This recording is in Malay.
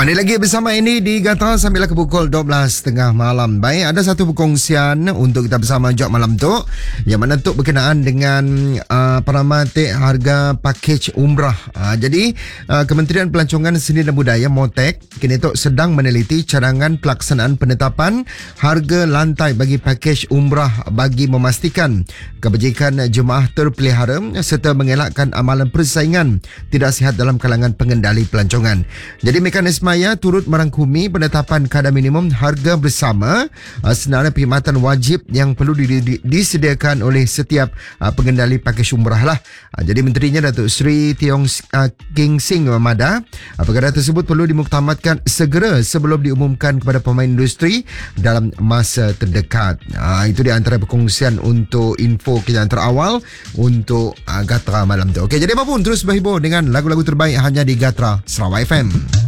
Kembali lagi bersama ini di Gata sambil ke pukul 12.30 malam. Baik, ada satu perkongsian untuk kita bersama jawab malam tu, yang mana tu berkenaan dengan paramatik harga pakej umrah. Jadi Kementerian Pelancongan Seni dan Budaya MOTEK kini tu sedang meneliti cadangan pelaksanaan penetapan harga lantai bagi pakej umrah bagi memastikan kebajikan jemaah terpelihara serta mengelakkan amalan persaingan tidak sihat dalam kalangan pengendali pelancongan. Jadi mekanisme Maya turut merangkumi penetapan kadar minimum harga bersama senarai perkhidmatan wajib yang perlu disediakan oleh setiap pengendali pakej umrah lah. Jadi Menterinya Datuk Seri Tiong King Sing memada perkara tersebut perlu dimuktamadkan segera sebelum diumumkan kepada pemain industri dalam masa terdekat. Itu di antara perkongsian untuk info kita yang terawal untuk Gatra malam tu. Okey, jadi apapun terus berhibur dengan lagu-lagu terbaik hanya di Gatra Sarawak FM.